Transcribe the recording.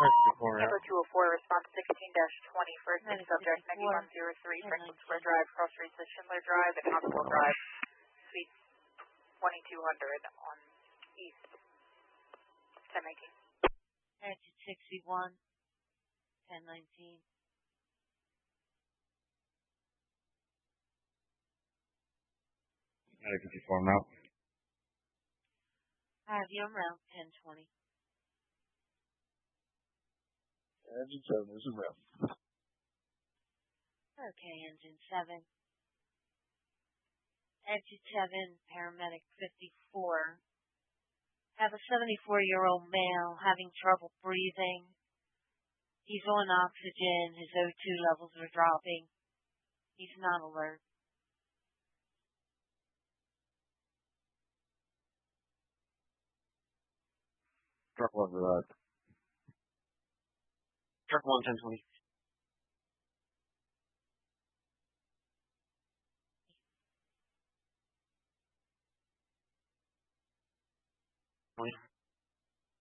Number 204, response 16-20, first six subject 9103, Franklin Square Drive, cross streets of Schindler Drive and Hospital Drive, suite 2200 on East 1019. Exit 61, 1019. Exit 54 now. I have you around 1020. Engine 7 is around. Okay, engine 7. Exit 7, paramedic 54. Have a 74-year-old male having trouble breathing. He's on oxygen. His O2 levels are dropping. He's not alert. Truck 1 for that. Truck 1, 1020.